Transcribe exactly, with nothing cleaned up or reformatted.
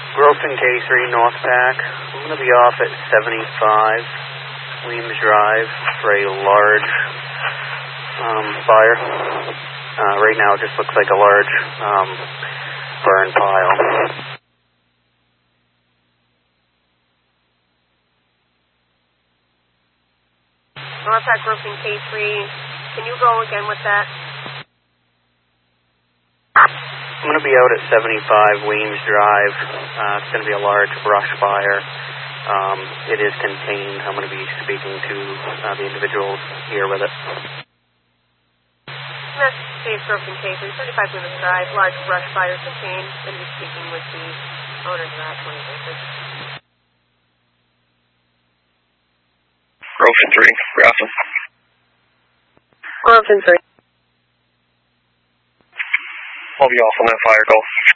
Groveton K three, North Pack. I'm going to be off at seventy-five Weems Drive for a large um, fire. Uh, right now it just looks like a large um, burn pile. North Pack, Groveton K three. Can you go again with that? I'm going to be out at seventy-five Weems Drive. Uh, it's going to be a large brush fire. Um, it is contained. I'm going to be speaking to uh, the individuals here with it. Massachusetts, Groveton K three, seventy-five Weems Drive, large brush fire contained. Going to be speaking with the owners of that twenty acres. Groveton three, Grafton. Groveton three. I'll be off on that fire call.